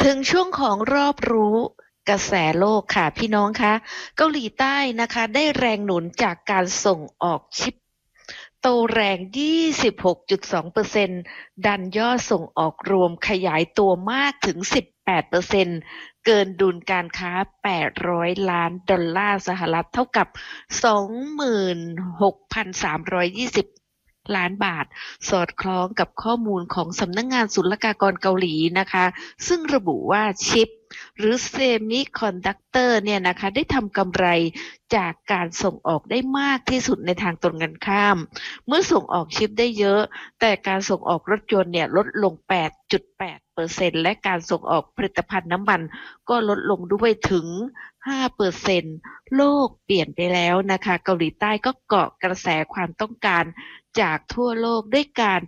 ถึงช่วงของรอบรู้กระแสโลกค่ะพี่น้องคะเกาหลีใต้นะคะได้แรงหนุนจากการส่งออกชิปโตแรง 26.2%ดันยอดส่งออกรวมขยายตัวมากถึง 18%เกินดุลการค้า 800 ล้านดอลลาร์สหรัฐเท่ากับ 26,320 ล้านบาท สอดคล้องกับข้อมูลของสำนักงานศุลกากรเกาหลีนะคะซึ่งระบุว่าชิปหรือเซมิคอนดักเตอร์เนี่ยนะคะได้ทำกำไรจากการส่งออกได้มากที่สุดในทางตรงกันข้ามเมื่อส่งออกชิปได้เยอะแต่การส่งออกรถยนต์เนี่ยลดลง 8.8% และการส่งออกผลิตภัณฑ์น้ำมันก็ลดลงด้วยถึง 5%โลกเปลี่ยนไปแล้วนะคะเกาหลีใต้ก็เกาะกระแสความต้องการจากทั่วโลกด้วยการ